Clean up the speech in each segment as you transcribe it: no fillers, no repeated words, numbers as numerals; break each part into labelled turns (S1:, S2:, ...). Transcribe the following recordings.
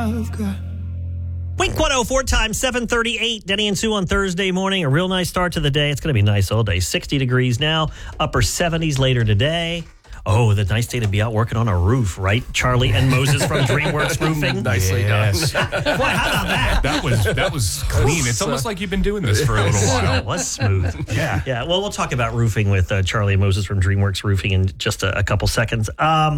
S1: I've got.
S2: Wink 104 time, 7:38. Denny and Sue on Thursday morning. A real nice start to the day. It's going to be nice all day. 60 degrees now, upper 70s later today. Oh, the nice day to be out working on a roof, right? Charlie and Moses from DreamWorks Roofing.
S3: Nicely done.
S2: Boy, how about that?
S3: That was clean. It's almost like you've been doing this for a little while.
S2: It was smooth.
S3: Yeah.
S2: Yeah. Well, we'll talk about roofing with Charlie and Moses from DreamWorks Roofing in just a couple seconds.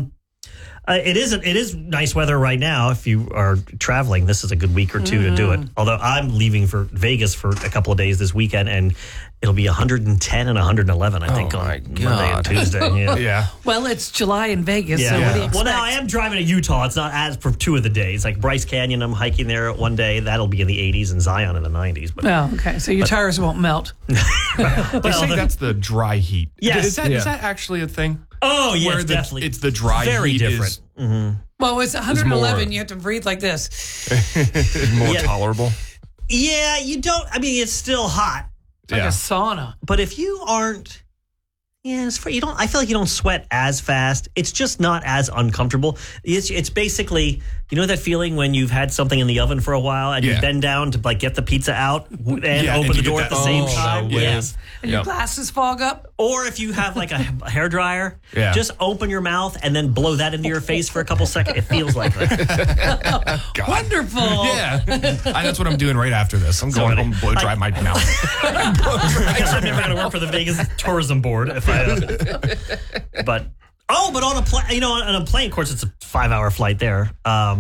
S2: It is nice weather right now. If you are traveling, this is a good week or two to do it. Although I'm leaving for Vegas for a couple of days this weekend, and it'll be 110 and 111, I think, on Monday and Tuesday.
S3: Yeah.
S4: Well, it's July in Vegas, so what do you expect?
S2: Well, now I am driving to Utah. It's not as for 2 of the days. Like Bryce Canyon, I'm hiking there one day. That'll be in the 80s, and Zion in the 90s. But,
S4: Oh, okay. So your tires won't melt.
S3: They say that's the dry heat.
S2: Yes.
S3: Is that actually a thing?
S2: Oh, yeah,
S3: Where
S2: it's definitely.
S3: it's the dry
S2: very
S3: heat
S2: different.
S4: Well, it's 111. You have to breathe like this.
S3: is more tolerable.
S2: Yeah, you don't. I mean, it's still hot.
S4: Like a sauna.
S2: But if you aren't, you don't. I feel like you don't sweat as fast. It's just not as uncomfortable. It's basically, you know that feeling when you've had something in the oven for a while and you bend down to like get the pizza out and open the door at the same time. Yes.
S4: And your glasses fog up.
S2: Or if you have like a hairdryer, just open your mouth and then blow that into your face for a couple seconds. It feels like that.
S4: Wonderful.
S3: Yeah. That's what I'm doing right after this. I'm going home, blow dry my mouth.
S2: I guess I'm never going to work for the Vegas Tourism Board if I. But on a plane, on a plane, of course, it's a 5-hour flight there.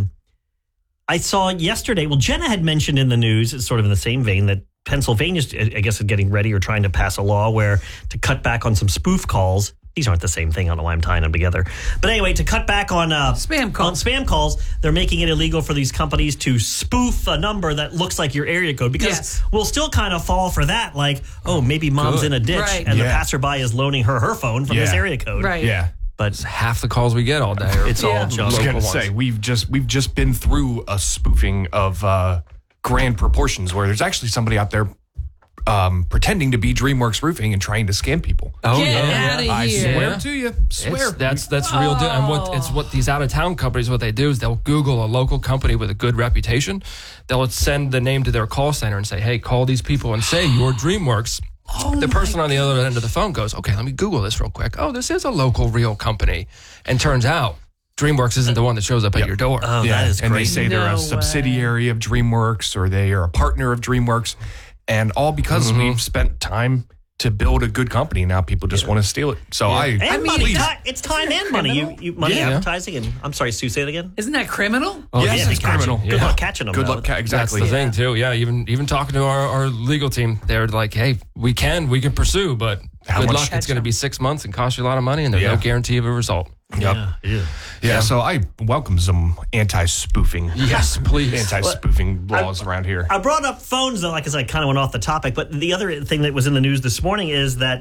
S2: I saw yesterday. Well, Jenna had mentioned in the news, it's sort of in the same vein, that Pennsylvania, I guess, is getting ready or trying to pass a law where to cut back on some spoof calls. These aren't the same thing. I don't know why I'm tying them together. But anyway, to cut back on
S4: spam
S2: calls, they're making it illegal for these companies to spoof a number that looks like your area code, because we'll still kind of fall for that. Like, maybe mom's in a ditch and the passerby is loaning her phone from this area code.
S4: Right.
S3: Yeah.
S2: But
S5: it's half the calls we get all day.
S2: It's all junk.
S3: I was going to say, we've just been through a spoofing of grand proportions where there's actually somebody out there pretending to be DreamWorks Roofing and trying to scam people.
S4: Oh, Get out of here.
S3: I swear to you. Swear.
S5: That's real deal. And what these out of town companies, what they do is they'll Google a local company with a good reputation. They'll send the name to their call center and say, hey, call these people and say you're DreamWorks. The person on the other end of the phone goes, okay, let me Google this real quick. Oh, this is a local real company. And turns out DreamWorks isn't the one that shows up at your door.
S2: Oh, that is
S3: and
S2: crazy.
S3: They say they're a subsidiary of DreamWorks or they are a partner of DreamWorks. And all because we've spent time to build a good company. Now people just want to steal it. So
S2: money. It's time and money. You money advertising. And I'm sorry, Sue, say it again.
S4: Isn't that criminal?
S3: Oh, yes, it's criminal.
S2: Good luck catching them.
S3: Good luck, exactly.
S5: That's the thing too. Yeah, even talking to our legal team, they're like, hey, we can pursue, but good luck. It's going to be 6 months and cost you a lot of money, and there's no guarantee of a result.
S3: Yeah, so I welcome some anti-spoofing.
S5: Yes, please.
S3: Anti-spoofing laws around here.
S2: I brought up phones, though, because I kind of went off the topic. But the other thing that was in the news this morning is that,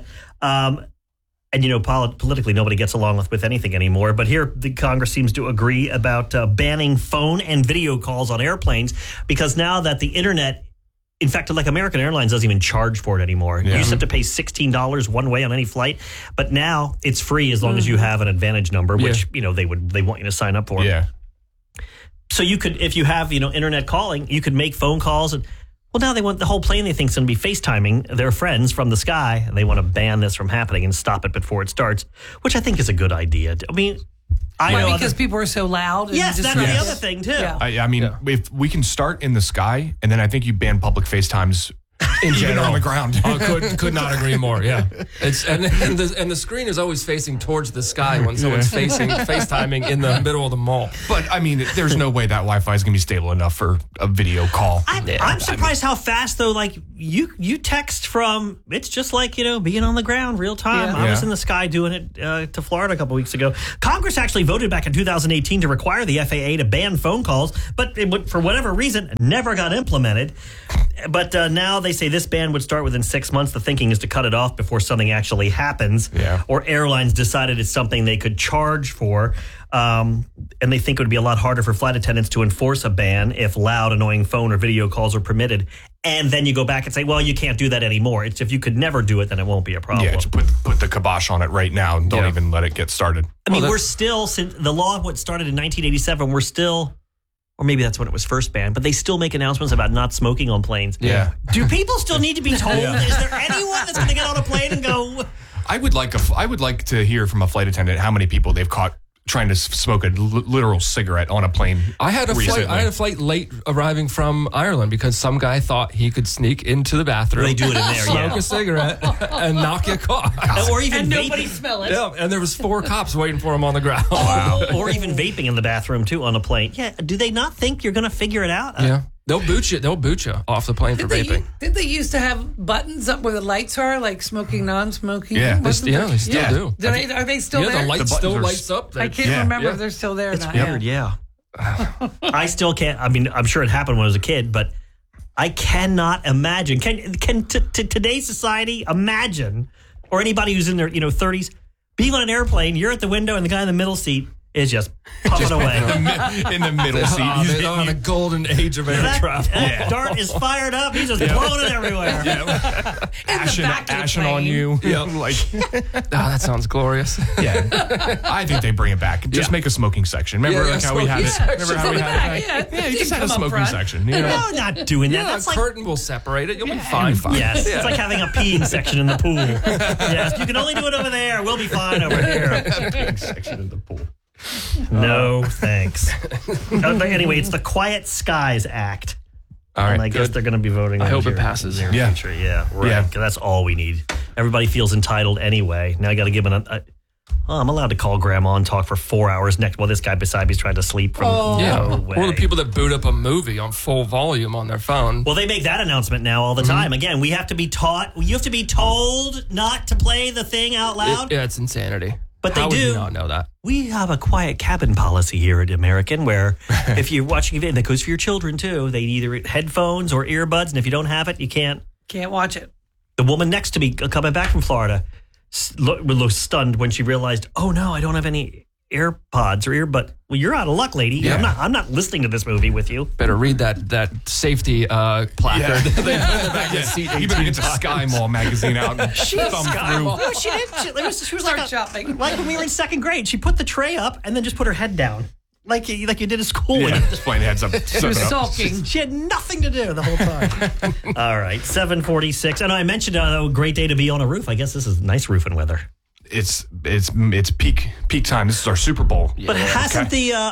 S2: politically nobody gets along with anything anymore. But here, the Congress seems to agree about banning phone and video calls on airplanes, because now that the internet, in fact, like American Airlines doesn't even charge for it anymore. You used to have to pay $16 one way on any flight, but now it's free as long as you have an AAdvantage number, which they want you to sign up for.
S3: Yeah.
S2: So you could, if you have internet calling, you could make phone calls. And now they want the whole plane. They think is going to be FaceTiming their friends from the sky. And they want to ban this from happening and stop it before it starts, which I think is a good idea. I mean,
S4: because people are so loud. And
S2: yes, that's the other thing, too.
S4: Yeah.
S3: I mean, if we can start in the sky, and then I think you ban public FaceTimes in general on the ground.
S5: Could not agree more. Yeah, and the screen is always facing towards the sky when someone's FaceTiming in the middle of the mall.
S3: But I mean, there's no way that Wi-Fi is going to be stable enough for a video call.
S2: I'm surprised how fast though. Like you text from, it's just like being on the ground real time. I was in the sky doing it to Florida a couple weeks ago. Congress actually voted back in 2018 to require the FAA to ban phone calls, but it, for whatever reason, never got implemented. But now they say this ban would start within 6 months. The thinking is to cut it off before something actually happens, or airlines decided it's something they could charge for. And they think it would be a lot harder for flight attendants to enforce a ban if loud, annoying phone or video calls are permitted. And then you go back and say, well, you can't do that anymore. It's if you could never do it, then it won't be a problem.
S3: Yeah, just put the kibosh on it right now and don't even let it get started.
S2: I mean, we're still, since the law started in 1987, we're still or maybe that's when it was first banned, but they still make announcements about not smoking on planes.
S3: Yeah.
S2: Do people still need to be told? Is there anyone that's going to get on a plane and go?
S3: I would like to hear from a flight attendant how many people they've caught trying to smoke a literal cigarette on a plane.
S5: I had a flight late arriving from Ireland because some guy thought he could sneak into the bathroom.
S2: They do it in there,
S5: smoke a cigarette, and not get caught.
S2: Or even
S4: And
S2: vaping.
S4: nobody smell it.
S5: Yeah, and there was 4 cops waiting for him on the ground.
S2: Or even vaping in the bathroom too on a plane. Yeah, do they not think you're going to figure it out?
S5: Yeah. They'll boot you off the plane for vaping.
S4: Did they used to have buttons up where the lights are, like smoking, non-smoking?
S3: Yeah.
S5: They still do.
S4: Are they still there?
S5: The light
S3: The
S5: still
S3: buttons are
S5: lights up.
S4: I can't remember if they're still there or not.
S2: Weird, yeah. I still can't. I mean, I'm sure it happened when I was a kid, but I cannot imagine. Can today's society imagine, or anybody who's in their 30s, being on an airplane, you're at the window and the guy in the middle seat is just puffing away.
S3: In the middle seat. He's
S5: They're on a golden age of air travel.
S2: That dart is fired up. He's just blowing it everywhere.
S3: Ashing on you. Like,
S5: that sounds glorious.
S3: yeah. I think they bring it back. Just make a smoking section. Remember how we had it? Remember how we had it?
S4: Yeah,
S3: You just had a smoking section. You know?
S2: No, not doing that.
S5: Yeah,
S2: That's
S5: a
S2: like
S5: curtain will separate it. You'll be fine.
S2: yes, it's like having a peeing section in the pool. Yes, you can only do it over there. We'll be fine over here.
S3: Peeing section in the pool.
S2: No, thanks. Anyway, it's the Quiet Skies Act.
S5: All right,
S2: and I guess
S5: good.
S2: they're going to be voting.
S5: I
S2: on
S5: hope it
S2: here
S5: passes.
S2: in the near future. Yeah, right.
S3: Yeah.
S2: 'Cause that's all we need. Everybody feels entitled anyway. Now I got to give I'm allowed to call grandma and talk for 4 hours next while this guy beside me is trying to sleep.
S5: Yeah.
S2: No way.
S5: Or the people that boot up a movie on full volume on their phone.
S2: Well, they make that announcement now all the time. Again, we have to be taught. You have to be told not to play the thing out loud.
S5: It's insanity.
S2: But they
S5: How would
S2: do.
S5: you not know that?
S2: We have a quiet cabin policy here at American where if you're watching a video, and that goes for your children too, they need either headphones or earbuds. And if you don't have it, you can't.
S4: Can't watch it.
S2: The woman next to me coming back from Florida looked stunned when she realized, oh no, I don't have any AirPods or earbud. Well, you're out of luck, lady.
S3: Yeah.
S2: I'm not listening to this movie with you.
S5: Better read that safety placard.
S3: Yeah.
S5: They put in the back of the seat
S3: You better
S5: 18
S3: get the
S5: times.
S3: Sky Mall magazine out and thumb through.
S2: No, she did. She was
S4: Start
S2: like
S4: shopping.
S2: like when we were in second grade. She put the tray up and then just put her head down. Like you did at school.
S3: Yeah, just playing heads up.
S4: She was sulking.
S2: She had nothing to do the whole time. All right, 7:46. And I mentioned a great day to be on a roof. I guess this is nice roofing weather.
S3: It's peak time. This is our Super Bowl.
S2: But hasn't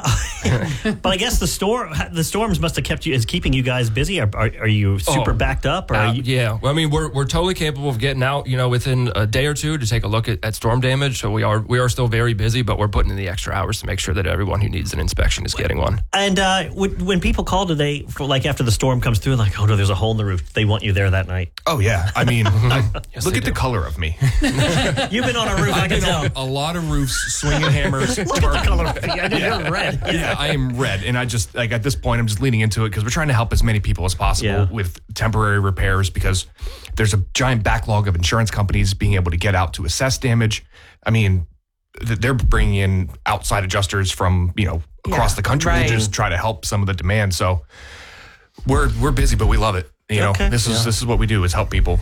S2: but I guess the storms must have keeping you guys busy. Are you super backed up? Or
S5: Yeah. Well, I mean, we're totally capable of getting out, within a day or two to take a look at storm damage. So we are still very busy, but we're putting in the extra hours to make sure that everyone who needs an inspection is getting one.
S2: And when people call, do they, after the storm comes through, like, oh no, there's a hole in the roof, they want you there that night?
S3: Oh yeah. I mean, look at the color of me.
S2: You've been on a roof, I can tell.
S3: A lot of roofs, swinging hammers.
S2: Look at the color of me. You're red.
S3: Yeah, I am red, and I just at this point I'm just leaning into it because we're trying to help as many people as possible with temporary repairs because there's a giant backlog of insurance companies being able to get out to assess damage. I mean, they're bringing in outside adjusters from across the country to just try to help some of the demand. So we're busy, but we love it. This is what we do is help people.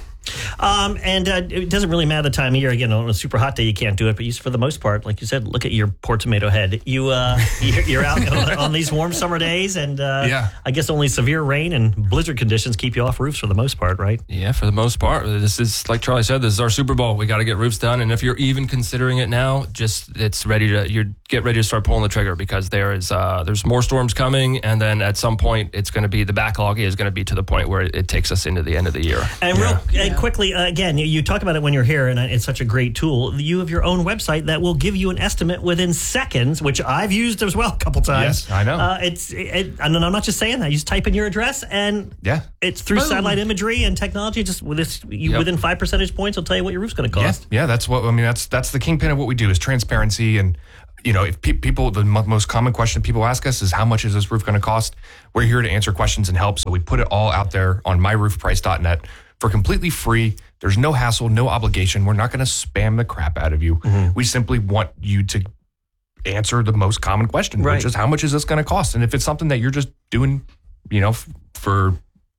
S2: And it doesn't really matter the time of year. Again, on a super hot day, you can't do it. But for the most part, like you said, look at your poor tomato head. You're out on these warm summer days, and I guess only severe rain and blizzard conditions keep you off roofs for the most part, right?
S5: Yeah, for the most part. This is, like Charlie said, this is our Super Bowl. We got to get roofs done. And if you're even considering it now, get ready to start pulling the trigger because there's more storms coming. And then at some point, it's going to be the backlog is going to be to the point where it takes us into the end of the year.
S2: And quickly, again, you talk about it when you're here, and it's such a great tool. You have your own website that will give you an estimate within seconds, which I've used as well a couple times.
S3: Yes, I know.
S2: And I'm not just saying that. You just type in your address, and it's through satellite imagery and technology. Just within 5 percentage points, will tell you what your roof's going to cost.
S3: Yeah, that's what I mean. That's the kingpin of what we do is transparency. And if people, the most common question people ask us is how much is this roof going to cost? We're here to answer questions and help. So we put it all out there on myroofprice.net. For completely free. There's no hassle, no obligation. We're not going to spam the crap out of you. Mm-hmm. We simply want you to answer the most common question, which is how much is this going to cost? And if it's something that you're just doing, for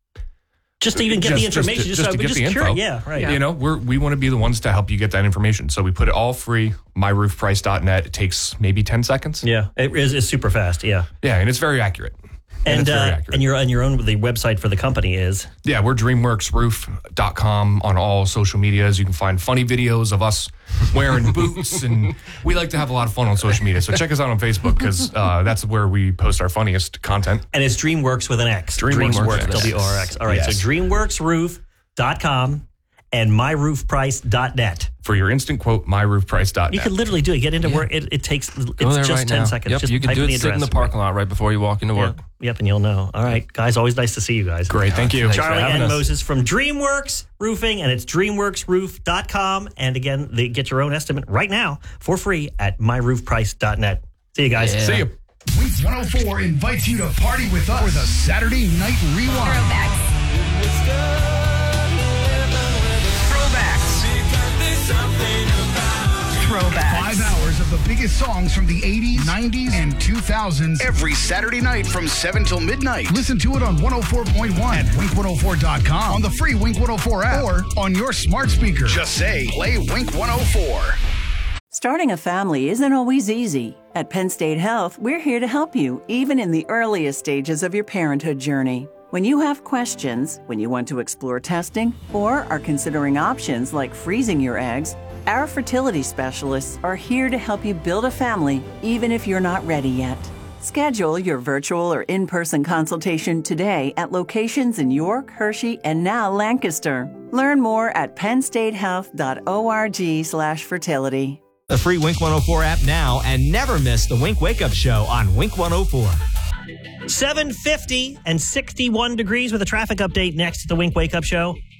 S2: just to even get the information, just to get the info. Yeah, right.
S3: Yeah. We want to be the ones to help you get that information. So we put it all free. myroofprice.net. It takes maybe 10 seconds.
S2: Yeah, it is. It's super fast. Yeah.
S3: Yeah, and it's very accurate. And it's very accurate.
S2: And your own the website for the company is?
S3: Yeah, we're DreamWorksRoof.com on all social medias. You can find funny videos of us wearing boots, and we like to have a lot of fun on social media. So check us out on Facebook because that's where we post our funniest content.
S2: And it's DreamWorks with an X.
S3: DreamWorks
S2: WRX. All right,
S3: yes.
S2: so DreamWorksRoof.com and myroofprice.net.
S3: For your instant quote, myroofprice.net.
S2: You could literally do it. Get into work. It takes it's just
S5: right
S2: 10
S5: now.
S2: seconds.
S5: Yep,
S2: Just
S5: you can
S2: type
S5: do
S2: in
S5: it
S2: the
S5: sit in
S2: address.
S5: the parking lot right before you walk into work.
S2: Yep, and you'll know. All right, guys, always nice to see you guys.
S3: Great, thank you.
S2: Charlie
S5: having
S2: and
S5: us.
S2: Moses from DreamWorks Roofing, and it's DreamWorksRoof.com. And again, they get your own estimate right now for free at myroofprice.net. See you guys.
S5: Yeah.
S3: See you.
S1: Wink 104 invites you to party with us for the Saturday Night Rewind.
S4: Throwbacks.
S1: 5 hours of the biggest songs from the 80s, 90s, and 2000s every Saturday night from 7 till midnight. Listen to it on 104.1 at wink104.com, on the free Wink 104 app, or on your smart speaker. Just say, play Wink 104.
S6: Starting a family isn't always easy. At Penn State Health, we're here to help you, even in the earliest stages of your parenthood journey. When you have questions, when you want to explore testing, or are considering options like freezing your eggs, our fertility specialists are here to help you build a family, even if you're not ready yet. Schedule your virtual or in-person consultation today at locations in York, Hershey, and now Lancaster. Learn more at pennstatehealth.org/fertility.
S7: The free Wink 104 app now and never miss the Wink Wake Up Show on Wink 104.
S2: 7:50 and 61 degrees with a traffic update next to the Wink Wake Up Show.